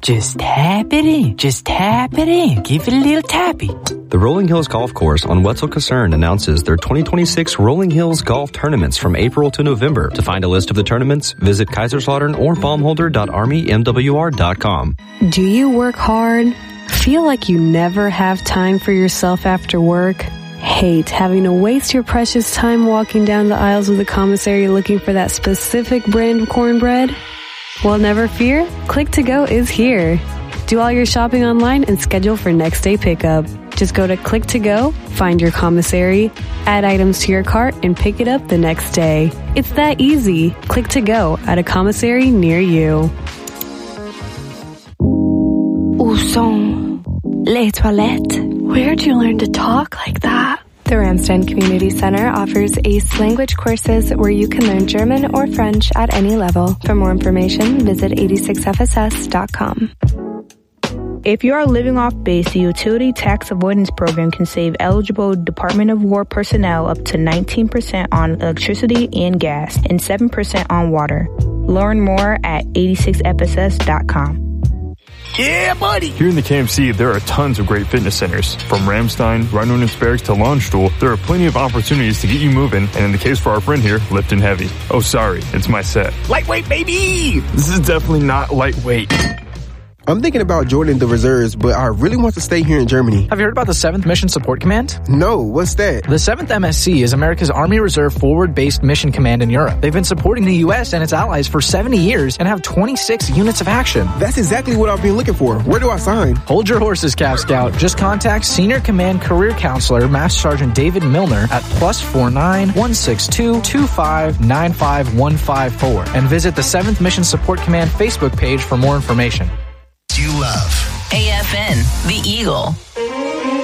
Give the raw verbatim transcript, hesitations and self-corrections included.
Just tap it in. Just tap it in. Give it a little tappy. The Rolling Hills Golf Course on Wetzel Kasern announces their twenty twenty-six Rolling Hills Golf Tournaments from April to November. To find a list of the tournaments, visit Kaiserslautern or baumholder dot army m w r dot com. Do you work hard? Feel like you never have time for yourself after work? Hate having to waste your precious time walking down the aisles of the commissary looking for that specific brand of cornbread? Well, never fear. Click to Go is here. Do all your shopping online and schedule for next day pickup. Just go to Click to Go, find your commissary, add items to your cart, and pick it up the next day. It's that easy. Click to Go at a commissary near you. Où sont les toilettes? Where'd you learn to talk like that? The Ramstein Community Center offers A C E language courses where you can learn German or French at any level. For more information, visit eighty-six f s s dot com. If you are living off base, the Utility Tax Avoidance Program can save eligible Department of War personnel up to nineteen percent on electricity and gas and seven percent on water. Learn more at eighty-six f s s dot com. Yeah, buddy! Here in the K M C, there are tons of great fitness centers. From Ramstein, Rhino-Nitz Barracks to Lawnstool, there are plenty of opportunities to get you moving, and in the case for our friend here, lifting heavy. Oh, sorry, it's my set. Lightweight, baby! This is definitely not lightweight. I'm thinking about joining the reserves, but I really want to stay here in Germany. Have you heard about the seventh Mission Support Command? No, what's that? The seventh M S C is America's Army Reserve Forward-Based Mission Command in Europe. They've been supporting the U S and its allies for seventy years and have twenty-six units of action. That's exactly what I've been looking for. Where do I sign? Hold your horses, Calf Scout. Just contact Senior Command Career Counselor Master Sergeant David Milner at plus four nine one six two two five nine five one five four and visit the seventh Mission Support Command Facebook page for more information. You love A F N, The Eagle.